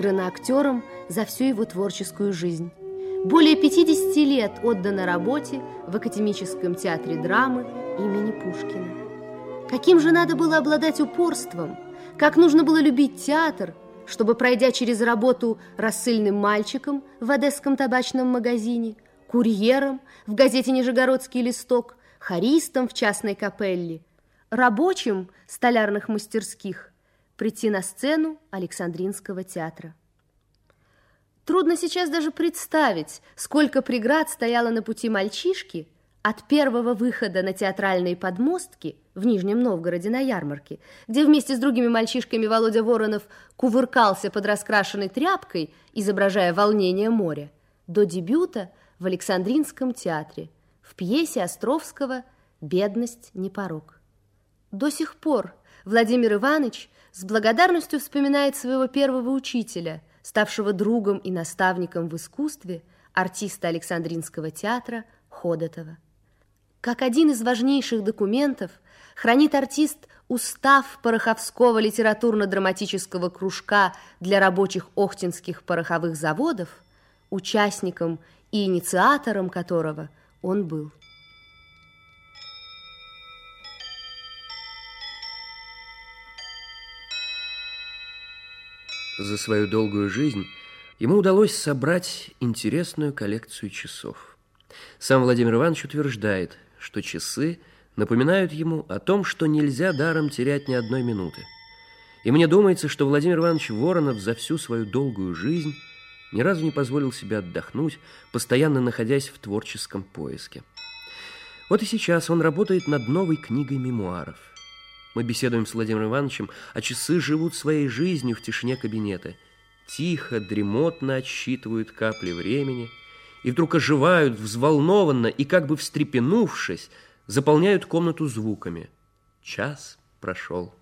сыграно актером за всю его творческую жизнь. Более 50 лет отдано работе в Академическом театре драмы имени Пушкина. Каким же надо было обладать упорством, как нужно было любить театр, чтобы, пройдя через работу рассыльным мальчиком в одесском табачном магазине, курьером в газете «Нижегородский листок», хористом в частной капелле, рабочим столярных мастерских, прийти на сцену Александринского театра. Трудно сейчас даже представить, сколько преград стояло на пути мальчишки от первого выхода на театральные подмостки в Нижнем Новгороде на ярмарке, где вместе с другими мальчишками Володя Воронов кувыркался под раскрашенной тряпкой, изображая волнение моря, до дебюта в Александринском театре в пьесе Островского «Бедность не порок». До сих пор Владимир Иванович с благодарностью вспоминает своего первого учителя, ставшего другом и наставником в искусстве, артиста Александринского театра Ходотова. Как один из важнейших документов хранит артист устав Пороховского литературно-драматического кружка для рабочих охтинских пороховых заводов, участником и инициатором которого он был. За свою долгую жизнь ему удалось собрать интересную коллекцию часов. Сам Владимир Иванович утверждает, что часы напоминают ему о том, что нельзя даром терять ни одной минуты. И мне думается, что Владимир Иванович Воронов за всю свою долгую жизнь ни разу не позволил себе отдохнуть, постоянно находясь в творческом поиске. Вот и сейчас он работает над новой книгой мемуаров. Мы беседуем с Владимиром Ивановичем, а часы живут своей жизнью в тишине кабинета. Тихо, дремотно отсчитывают капли времени и вдруг оживают взволнованно и, как бы встрепенувшись, заполняют комнату звуками. Час прошел.